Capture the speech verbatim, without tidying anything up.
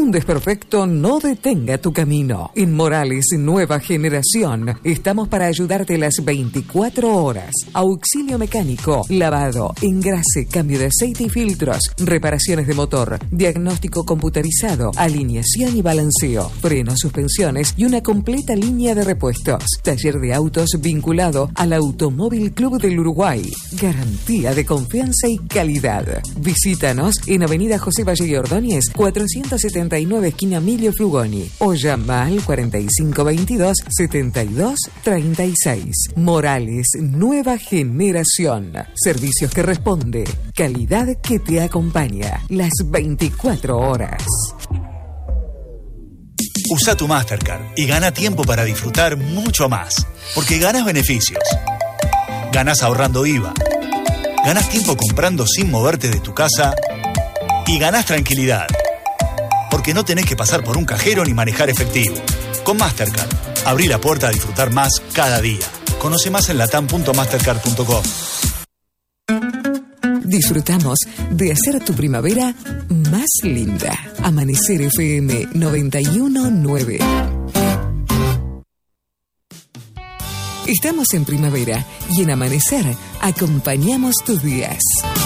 un desperfecto no detenga tu camino. En Morales Nueva Generación estamos para ayudarte las veinticuatro horas. Auxilio mecánico, lavado, engrase, cambio de aceite y filtros, reparaciones de motor, diagnóstico computarizado, alineación y balanceo, frenos, suspensiones y una completa línea de repuestos. Taller de autos vinculado al Automóvil Club del Uruguay. Garantía de confianza y calidad. Visítanos en Avenida José Valle y Ordóñez, cuatrocientos setenta y nueve, esquina Emilio Flugoni, o llama al cuarenta y cinco veintidós, setenta y dos treinta y seis. Morales Nueva Generación. Servicios que responde. Calidad que te acompaña las veinticuatro horas. Usa tu Mastercard y gana tiempo para disfrutar mucho más. Porque ganas beneficios. Ganas ahorrando I V A. Ganas tiempo comprando sin moverte de tu casa. Y ganas tranquilidad. Porque no tenés que pasar por un cajero ni manejar efectivo. Con Mastercard, abrí la puerta a disfrutar más cada día. Conoce más en latam punto mastercard punto com. Disfrutamos de hacer tu primavera más linda. Amanecer F M noventa y uno punto nueve. Estamos en primavera y en Amanecer acompañamos tus días.